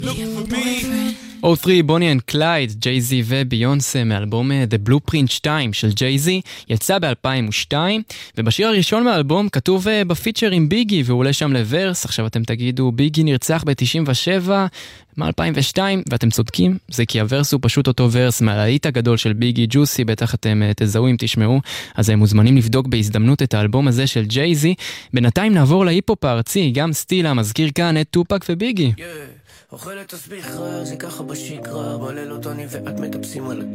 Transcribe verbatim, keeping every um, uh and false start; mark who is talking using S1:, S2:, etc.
S1: או שלוש, בוני אנד קלייד, ג'יי-זי וביונסה מאלבום The Blueprint שתיים של ג'יי-זי, יצא ב-אלפיים ושתיים, ובשיר הראשון מהאלבום כתוב בפיצ'ר עם ביגי, והוא עולה שם לוורס. עכשיו אתם תגידו, ביגי נרצח ב-תשעים ושבע, מ-אלפיים ושתיים, ואתם צודקים, זה כי הוורס הוא פשוט אותו ורס מהלהיט הגדול של ביגי, ג'וסי, בטח אתם תזהו אם תשמעו, אז הם מוזמנים לבדוק בהזדמנות את האלבום הזה של ג'יי-זי. בינתיים נעבור להיפ-הופ הארצי, גם סטילה מזכיר כאן את טופק וביגי.
S2: אוכלת תסביך רע, זה ככה בשגרה, בלילות אני ואת מטפסים על